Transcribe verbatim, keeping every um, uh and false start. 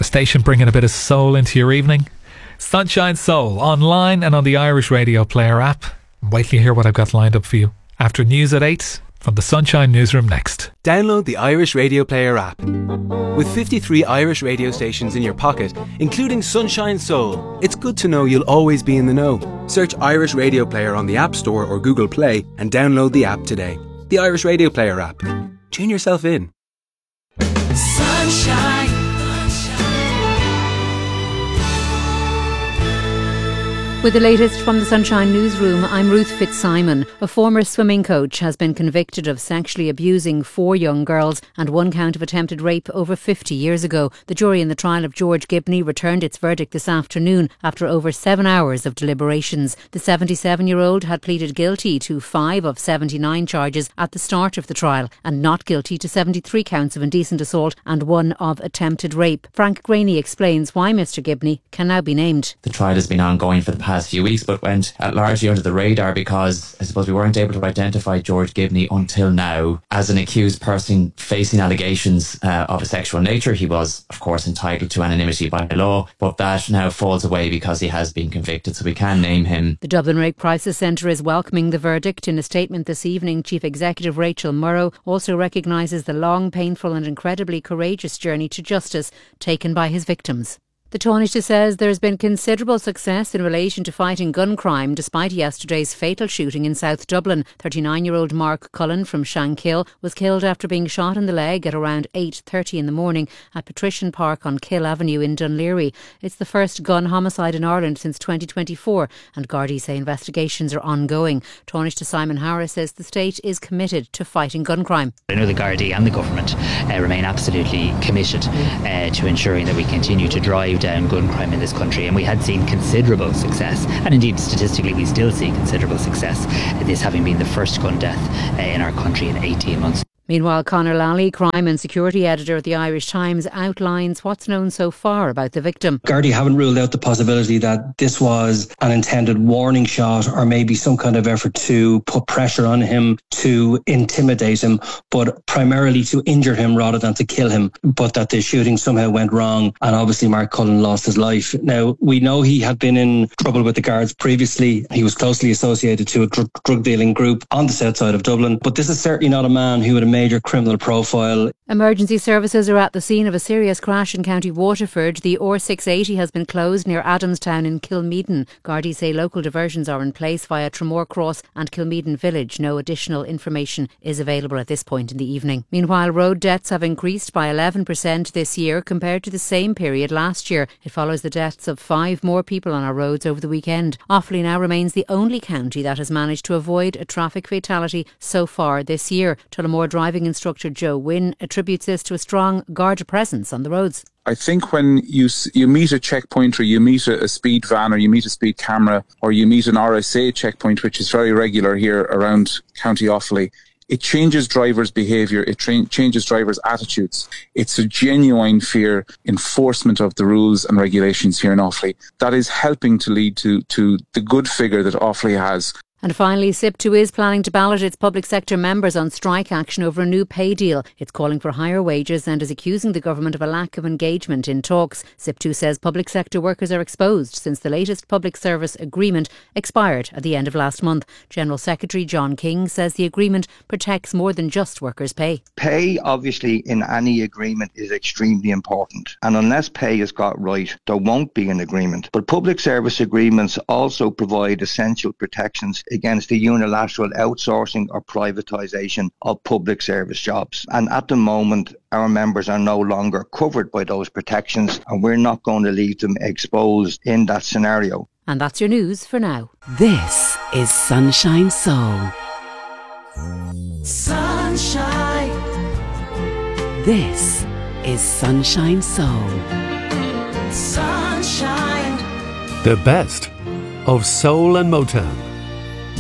The station bringing a bit of soul into your evening. Sunshine Soul, online and on the Irish Radio Player app. Wait till you hear what I've got lined up for you. After news at eight, from the Sunshine Newsroom next. Download the Irish Radio Player app. With fifty-three Irish radio stations in your pocket, including Sunshine Soul, it's good to know you'll always be in the know. Search Irish Radio Player on the App Store or Google Play and download the app today. The Irish Radio Player app. Tune yourself in. Sunshine. With the latest from the Sunshine Newsroom, I'm Ruth Fitzsimon. A former swimming coach has been convicted of sexually abusing four young girls and one count of attempted rape over fifty years ago. The jury in the trial of George Gibney returned its verdict this afternoon after over seven hours of deliberations. The seventy-seven-year-old had pleaded guilty to five of seventy-nine charges at the start of the trial and not guilty to seventy-three counts of indecent assault and one of attempted rape. Frank Graney explains why Mr Gibney can now be named. The trial has been ongoing for the past past few weeks, but went uh, largely under the radar because I suppose we weren't able to identify George Gibney until now as an accused person facing allegations uh, of a sexual nature. He was, of course, entitled to anonymity by law, but that now falls away because he has been convicted, so we can name him. The Dublin Rape Crisis Centre is welcoming the verdict. In a statement this evening, Chief Executive Rachel Murrow also recognises the long, painful and incredibly courageous journey to justice taken by his victims. The Taoiseach says there has been considerable success in relation to fighting gun crime despite yesterday's fatal shooting in South Dublin. thirty-nine-year-old Mark Cullen from Shankill was killed after being shot in the leg at around eight thirty in the morning at Patrician Park on Kill Avenue in Dunleary. It's the first gun homicide in Ireland since twenty twenty-four, and Gardaí say investigations are ongoing. Taoiseach Simon Harris says the state is committed to fighting gun crime. I know the Gardaí and the government uh, remain absolutely committed uh, to ensuring that we continue to drive down gun crime in this country, and we had seen considerable success, and indeed statistically we still see considerable success, this having been the first gun death uh, in our country in eighteen months. Meanwhile, Conor Lally, crime and security editor at the Irish Times, outlines what's known so far about the victim. Gardaí haven't ruled out the possibility that this was an intended warning shot or maybe some kind of effort to put pressure on him, to intimidate him, but primarily to injure him rather than to kill him, but that the shooting somehow went wrong and obviously Mark Cullen lost his life. Now, we know he had been in trouble with the guards previously. He was closely associated to a dr- drug dealing group on the south side of Dublin, but this is certainly not a man who had a major criminal profile. Emergency services are at the scene of a serious crash in County Waterford. The R six eighty has been closed near Adamstown in Kilmeaden. Gardaí say local diversions are in place via Tremore Cross and Kilmeaden Village. No additional information is available at this point in the evening. Meanwhile, road deaths have increased by eleven percent this year compared to the same period last year. It follows the deaths of five more people on our roads over the weekend. Offaly now remains the only county that has managed to avoid a traffic fatality so far this year. Tullamore driving instructor Joe Wynne attributes this to a strong Garda presence on the roads. I think when you you meet a checkpoint or you meet a, a speed van or you meet a speed camera or you meet an R S A checkpoint, which is very regular here around County Offaly, it changes drivers' behaviour, it tra- changes drivers' attitudes. It's a genuine fear enforcement of the rules and regulations here in Offaly that is helping to lead to, to the good figure that Offaly has. And finally, S I P two is planning to ballot its public sector members on strike action over a new pay deal. It's calling for higher wages and is accusing the government of a lack of engagement in talks. S I P two says public sector workers are exposed since the latest public service agreement expired at the end of last month. General Secretary John King says the agreement protects more than just workers' pay. Pay, obviously, in any agreement is extremely important. And unless pay is got right, there won't be an agreement. But public service agreements also provide essential protections against the unilateral outsourcing or privatisation of public service jobs. And at the moment, our members are no longer covered by those protections, and we're not going to leave them exposed in that scenario. And that's your news for now. This is Sunshine Soul. Sunshine. This is Sunshine Soul. Sunshine. The best of soul and Motown.